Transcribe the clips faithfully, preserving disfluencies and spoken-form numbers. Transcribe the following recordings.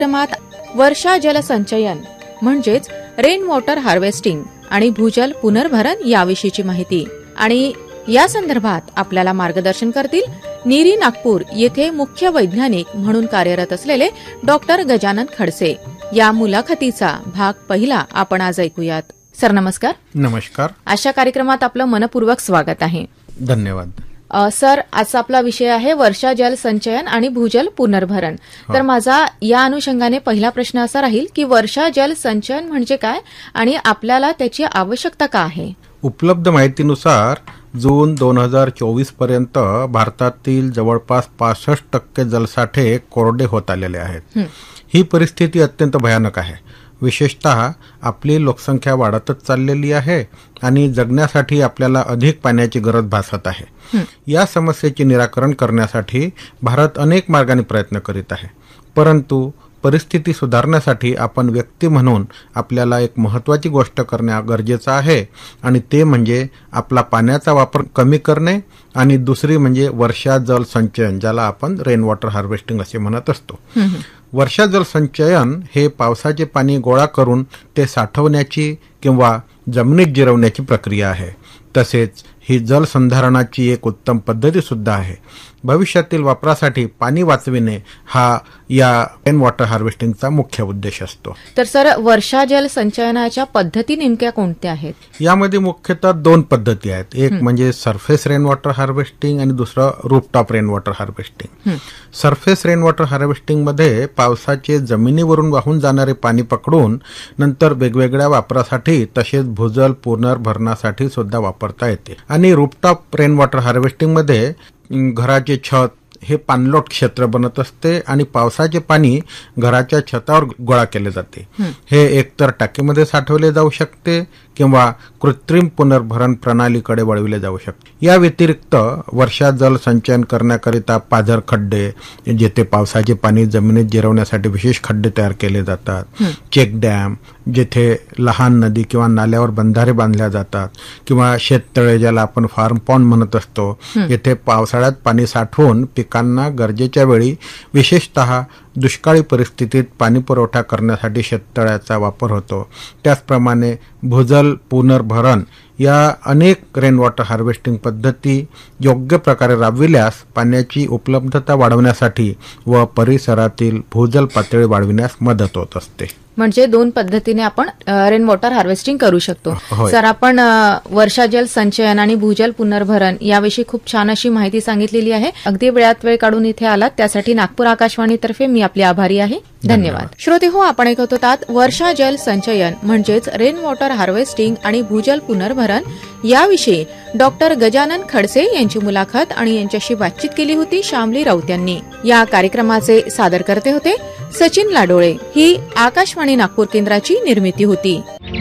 कार्यक्रमात वर्षा जलसंचयन म्हणजेच rain water harvesting आणि भूजल पुनर्भरण याविषयीची माहिती आणि या संदर्भात आपल्याला मार्गदर्शन करतील नीरी नागपूर येथे मुख्य वैज्ञानिक म्हणून कार्यरत असलेले डॉक्टर गजानन खडसे. या मुलाखतीचा भाग पहिला आपण आज ऐकूयात. सर नमस्कार. नमस्कार. अशा कार्यक्रमात आपलं मनपूर्वक स्वागत आहे. धन्यवाद. सर आजचा आपला विषय आहे वर्षा जल संचयन आणि भूजल पुनर्भरण. तर माझा या अनुषंगाने पहिला प्रश्न असा राहील की वर्षा जल संचयन म्हणजे काय आणि आपल्याला त्याची आवश्यकता का आहे? उपलब्ध माहितीनुसार जून दोन हजार चोवीस पर्यंत भारतातील जवळपास पासष्ट टक्के जलसाठे कोरडे होत आलेले आहेत. ही परिस्थिती अत्यंत भयानक आहे. विशेषतः आपली लोकसंख्या वाढतच चाललेली आहे आणि जगण्यासाठी आपल्याला अधिक पाण्याची गरज भासत आहे. या समस्येचे निराकरण करण्यासाठी भारत अनेक मार्गाने प्रयत्न करीत आहे. परंतु परिस्थिती सुधारण्यासाठी आपण व्यक्ती म्हणून आपल्याला एक महत्त्वाची गोष्ट करणे गरजेचं आहे आणि ते म्हणजे आपला पाण्याचा वापर कमी करणे आणि दुसरी म्हणजे वर्षा जल संचयन, ज्याला आपण रेन वॉटर हार्वेस्टिंग असे म्हणत असतो. वर्षा जल संचयन हे पावसाचे पाणी गोळा करून ते साठवण्याची किंवा जमिनीत जिरवण्याची प्रक्रिया आहे. तसेच ही जलसंधारणाची एक उत्तम पद्धती सुद्धा आहे. भविष्यातील वापरासाठी पाणी वाचविणे हा या रेन वॉटर हार्वेस्टिंगचा मुख्य उद्देश असतो. तर सर वर्षा जल संचयनाच्या पद्धती नेमक्या कोणत्या आहेत? यामध्ये मुख्यतः दोन पद्धती आहेत. एक म्हणजे सरफेस रेन वॉटर हार्वेस्टिंग आणि दुसरं rooftop rain water harvesting. Surface rain water harvesting मध्ये पावसाचे जमिनीवरून वाहून जाणारे पाणी पकडून नंतर वेगवेगळ्या वापरासाठी तसेच भूजल पुनर्भरणासाठी सुद्धा वापरता येते. आणि रूफटॉप रेन वॉटर हार्वेस्टिंग मध्ये घराचे छत हे पाणलोट क्षेत्र बनत असते आणि पावसाचे पाणी घराच्या छतावर गोळा केले जाते. हे एकतर टाकीमध्ये साठवले जाऊ शकते किंवा कृत्रिम पुनर्भरण प्रणालीकडे वळविले जाऊ शकते. या व्यतिरिक्त वर्षा जल संचयन करण्याकरिता पाझर खड्डे, जेथे पावसाचे पाणी जमिनीत जिरवण्यासाठी विशेष खड्डे तयार केले जातात, चेक डॅम जेथे लहान नदी किंवा नाल्यावर बंधारे बांधल्या जातात, किंवा शेततळे ज्याला आपण फार्म पॉन्ड म्हणत असतो, येथे पावसाळ्यात पाणी साठवून पिकांना गरजेच्या वेळी विशेषतः दुष्काळी परिस्थितीत पाणी पुरवठा करण्यासाठी शेततळ्याचा वापर होतो. त्याचप्रमाणे भूजल पुनर्भरण या अनेक रेन वॉटर हार्वेस्टिंग पद्धती योग्य प्रकारे राबविल्यास पाण्याची उपलब्धता वाढवण्यासाठी व परिसरातील भूजल पातळी वाढविण्यास मदत होत असते. म्हणजे दोन पद्धतीने आपण रेन वॉटर हार्वेस्टिंग करू शकतो. सर आपण वर्षा जल संचयन आणि भूजल पुनर्भरण याविषयी खूप छान अशी माहिती सांगितलेली आहे. अगदी वेळात वेळ काढून इथे आलात त्यासाठी नागपूर आकाशवाणीतर्फे मी आपली आभारी आहे. धन्यवाद. श्रोते हो, आपण ऐकत होतात वर्षा जल संचयन म्हणजेच रेन वॉटर हार्वेस्टिंग आणि भूजल पुनर्भरण याविषयी डॉक्टर गजानन खडसे यांची मुलाखत आणि यांच्याशी बातचीत केली होती श्यामली राऊत यांनी. या कार्यक्रमाचे सादरकर्ते होते सचिन लाडोळे. ही आकाशवाणी नागपूर केंद्राची निर्मिती होती.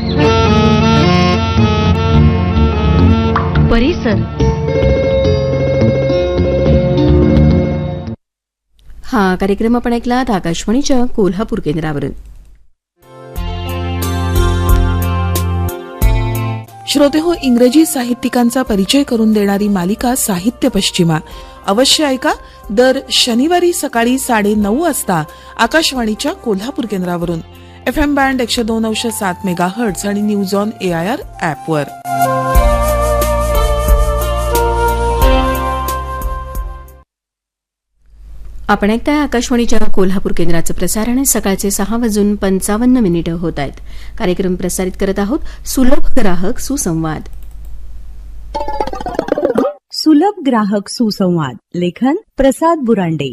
परिसर हा कार्यक्रम आपण ऐकलात आकाशवाणीच्या कोल्हापूर केंद्रावरून. श्रोते हो, इंग्रजी साहित्यिकांचा परिचय करून देणारी मालिका साहित्य पश्चिमा अवश्य ऐका दर शनिवारी सकाळी साडे नऊ वाजता आकाशवाणीच्या कोल्हापूर केंद्रावरून एफ एम बँड एकशे दोन अंश सात मेगा हर्ट्झ आणि news on A I R ऍपवर. आपण ऐकताय आकाशवाणीच्या कोल्हापूर केंद्राचं प्रसारण. सकाळचे सहा वाजून पंचावन्न मिनिटं होत आहेत. कार्यक्रम प्रसारित करत आहोत सुलभ ग्राहक सुसंवाद. सुलभ ग्राहक सुसंवाद, लेखन प्रसाद बुरांडे.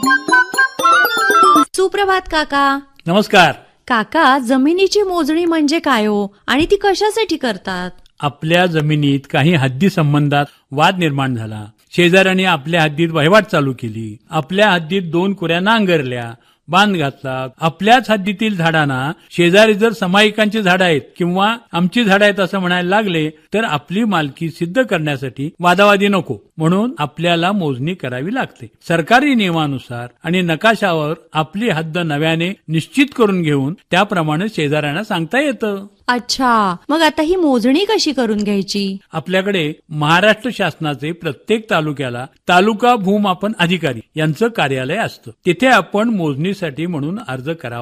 सुप्रभात काका. नमस्कार काका, जमिनीची मोजणी म्हणजे काय हो आणि ती कशासाठी करतात? आपल्या जमिनीत काही हद्दी संबंधात वाद निर्माण झाला. शेजाऱ्याने आपल्या हद्दीत वहिवाट चालू केली. आपल्या हद्दीत दोन कुऱ्या नांगरल्या, बांध घातला. आपल्याच हद्दीतील झाडांना शेजारी जर समायिकांची झाडं आहेत किंवा आमची झाडं आहेत असं म्हणायला लागले तर आपली मालकी सिद्ध करण्यासाठी वादावादी नको, म्हणून आपल्याला मोजणी करावी लागते. सरकारी नियमानुसार आणि नकाशावर आपली हद्द नव्याने निश्चित करून घेऊन त्याप्रमाणे शेजाऱ्यांना सांगता येतं. अच्छा, मग आता ही मोजणी कशी करून घ्यायची? आपल्याकडे महाराष्ट्र शासनाचे प्रत्येक तालुक्याला तालुका भूमापन अधिकारी यांचं कार्यालय असतं. तिथे आपण मोजणीसाठी म्हणून अर्ज करावा